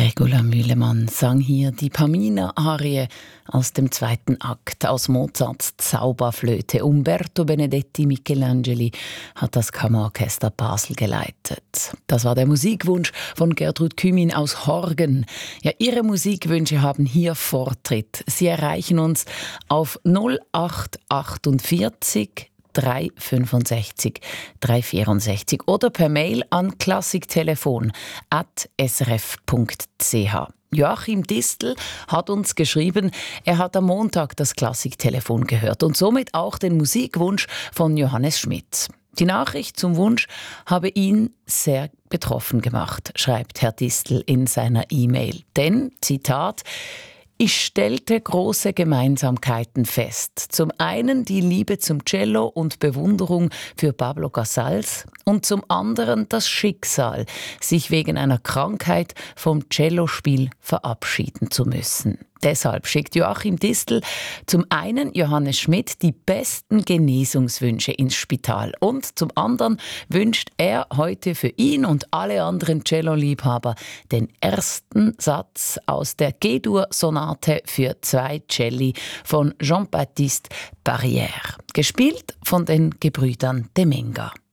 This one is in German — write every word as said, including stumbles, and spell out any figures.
Regula Mühlemann sang hier die Pamina-Arie aus dem zweiten Akt aus Mozarts Zauberflöte. Umberto Benedetti Michelangeli hat das Kammerorchester Basel geleitet. Das war der Musikwunsch von Gertrud Kümin aus Horgen. Ja, Ihre Musikwünsche haben hier Vortritt. Sie erreichen uns auf null acht achtundvierzig drei fünfundsechzig drei vierundsechzig oder per Mail an klassiktelefon at s r f punkt c h. Joachim Distel hat uns geschrieben, er hat am Montag das Klassiktelefon gehört und somit auch den Musikwunsch von Johannes Schmidt. Die Nachricht zum Wunsch habe ihn sehr betroffen gemacht, schreibt Herr Distel in seiner E-Mail. Denn, Zitat, ich stellte große Gemeinsamkeiten fest. Zum einen die Liebe zum Cello und Bewunderung für Pablo Casals und zum anderen das Schicksal, sich wegen einer Krankheit vom Cellospiel verabschieden zu müssen. Deshalb schickt Joachim Distel zum einen Johannes Schmidt die besten Genesungswünsche ins Spital und zum anderen wünscht er heute für ihn und alle anderen Cello-Liebhaber den ersten Satz aus der G-Dur-Sonate für zwei Celli von Jean-Baptiste Barrière, gespielt von den Gebrüdern de Menga.